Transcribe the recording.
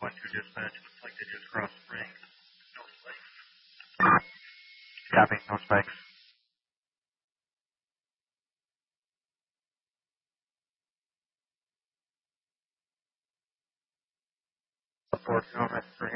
Went to dispatch. Looks like they just crossed springs. No spikes. Copy. No spikes. Report, no, that's